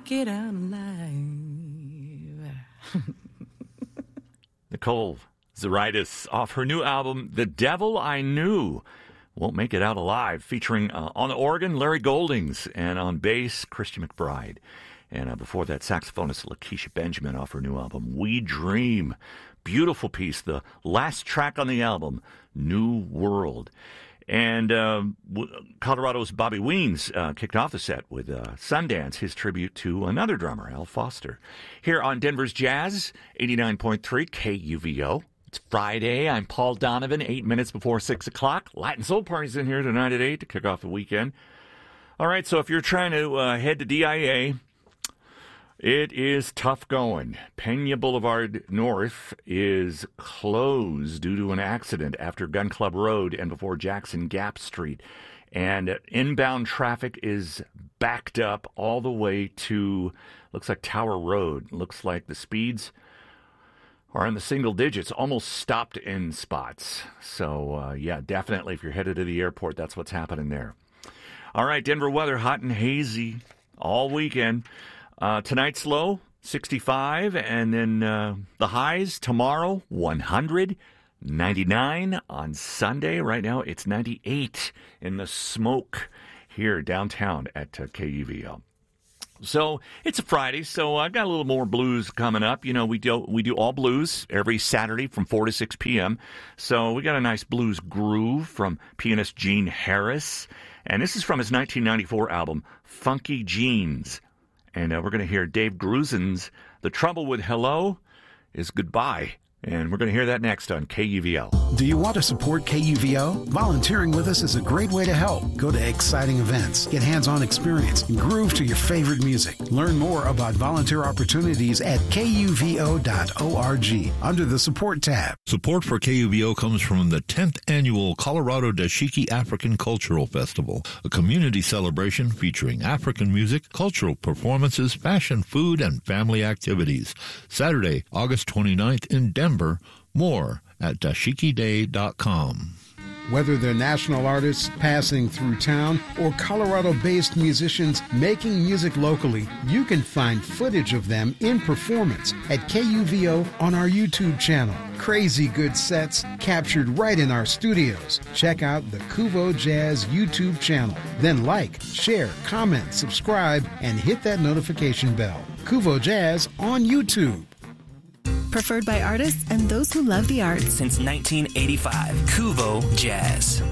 make it out alive. Nicole Zaritis off her new album, The Devil I Knew. Won't Make It Out Alive, featuring on the organ, Larry Goldings, and on bass, Christian McBride. And before that, saxophonist Lakeisha Benjamin off her new album, We Dream. Beautiful piece, the last track on the album, New World. And Colorado's Bobby Weens kicked off the set with Sundance, his tribute to another drummer, Al Foster. Here on Denver's Jazz, 89.3 KUVO. It's Friday. I'm Paul Donovan, 8 minutes before 6 o'clock. Latin Soul Party's in here tonight at 8 to kick off the weekend. All right, so if you're trying to head to DIA, it is tough going. Pena Boulevard North is closed due to an accident after Gun Club Road and before Jackson Gap Street. And inbound traffic is backed up all the way to, looks like Tower Road. Looks like the speeds are in the single digits, almost stopped in spots. So, yeah, definitely if you're headed to the airport, that's what's happening there. All right, Denver weather, hot and hazy all weekend. Tonight's low, 65, and then the highs tomorrow, 100, 99 on Sunday. Right now, it's 98 in the smoke here downtown at KUVO. So it's a Friday, so I've got a little more blues coming up. You know, we do all blues every Saturday from 4 to 6 p.m. So we got a nice blues groove from pianist Gene Harris. And this is from his 1994 album, Funky Jeans. And we're going to hear Dave Gruzin's The Trouble with Hello is Goodbye. And we're going to hear that next on KUVO. Do you want to support KUVO? Volunteering with us is a great way to help. Go to exciting events, get hands-on experience, and groove to your favorite music. Learn more about volunteer opportunities at kuvo.org under the Support tab. Support for KUVO comes from the 10th Annual Colorado Dashiki African Cultural Festival, a community celebration featuring African music, cultural performances, fashion, food, and family activities. Saturday, August 29th in Denver. More at dashikiday.com. Whether they're national artists passing through town or Colorado-based musicians making music locally, you can find footage of them in performance at KUVO on our YouTube channel. Crazy good sets captured right in our studios. Check out the Kuvo Jazz YouTube channel. Then like, share, comment, subscribe, and hit that notification bell. Kuvo Jazz on YouTube. Preferred by artists and those who love the arts. Since 1985, Kuvo Jazz.